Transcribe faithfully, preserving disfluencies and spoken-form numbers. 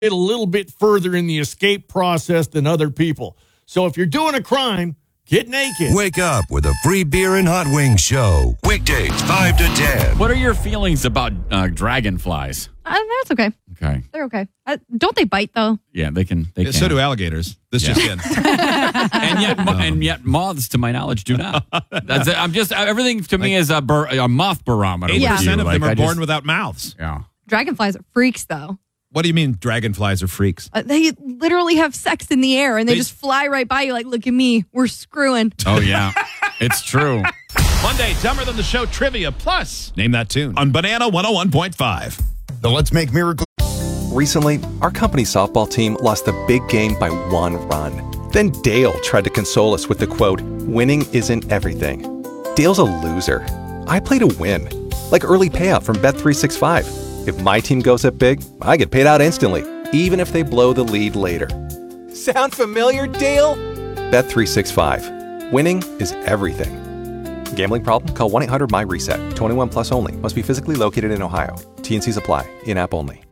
a little bit further in the escape process than other people. So if you're doing a crime, get naked. Wake up with a free beer and hot wings show. Weekdays, five to ten. What are your feelings about uh, dragonflies? Uh, that's okay. Okay. They're okay. Uh, don't they bite, though? Yeah, they can. They Yeah, can. so do alligators. This Yeah. just in. and yet, mo- and yet, moths, to my knowledge, do not. That's it. I'm just everything to me is a, bar, a moth barometer. eighty Yeah. percent with of you. them Like, are I born just- without mouths. Yeah. Dragonflies are freaks, though. What do you mean dragonflies are freaks? Uh, they literally have sex in the air, and they, They- just fly right by you like, look at me. We're screwing. Oh yeah, it's true. Monday, Dumber Than the Show Trivia Plus. Name that tune on Banana one oh one point five. The Let's Make Miracle. Recently, our company softball team lost a big game by one run. Then Dale tried to console us with the quote, "Winning isn't everything." Dale's a loser. I play to win. Like early payout from Bet three sixty-five. If my team goes up big, I get paid out instantly, even if they blow the lead later. Sound familiar, Dale? Bet three sixty-five. Winning is everything. Gambling problem? Call one eight hundred M Y RESET. twenty-one plus only. Must be physically located in Ohio. T N Cs apply. In-app only.